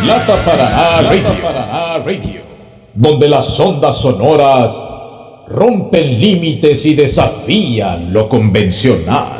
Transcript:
Lata Paraná Radio, donde las ondas sonoras rompen límites y desafían lo convencional.